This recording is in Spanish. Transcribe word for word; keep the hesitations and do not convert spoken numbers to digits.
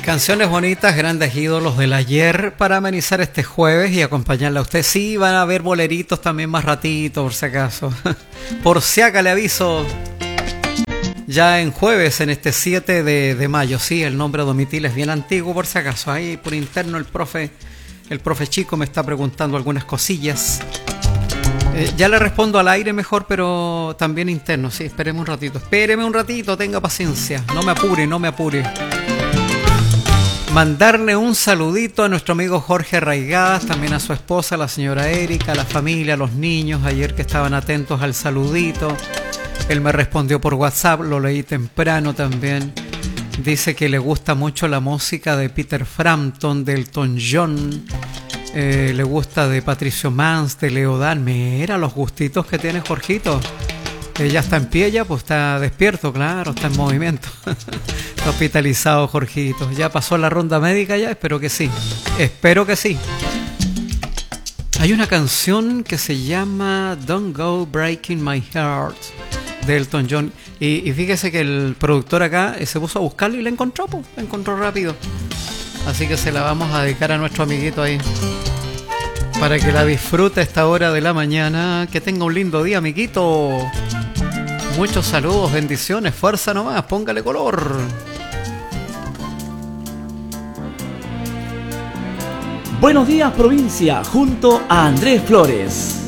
Canciones bonitas, grandes ídolos del ayer para amenizar este jueves y acompañarla a usted. Sí, van a haber boleritos también más ratito, por si acaso. Por si acá le aviso. Ya en jueves, en este siete de, de mayo. Sí, el nombre Domitil es bien antiguo, por si acaso. Ahí por interno el profe, el profe Chico me está preguntando algunas cosillas. Eh, ya le respondo al aire mejor, pero también interno. Sí, espéreme un ratito. Espéreme un ratito, tenga paciencia. No me apure, no me apure. Mandarle un saludito a nuestro amigo Jorge Raigadas, también a su esposa, la señora Erika, a la familia, a los niños, ayer que estaban atentos al saludito. Él me respondió por WhatsApp, lo leí temprano también. Dice que le gusta mucho la música de Peter Frampton, de Elton John, eh, le gusta de Patricio Mans, de Leodán. Mira los gustitos que tiene Jorgito. Ella está en pie ya, pues está despierto, claro, está en movimiento. Está hospitalizado Jorgito. Ya pasó la ronda médica ya, espero que sí. Espero que sí. Hay una canción que se llama Don't Go Breaking My Heart de Elton John. Y, y fíjese que el productor acá se puso a buscarla y la encontró, pues, la encontró rápido. Así que se la vamos a dedicar a nuestro amiguito ahí, para que la disfrute a esta hora de la mañana. Que tenga un lindo día, amiguito. Muchos saludos, bendiciones, fuerza nomás, póngale color. Buenos días, provincia, junto a Andrés Flores.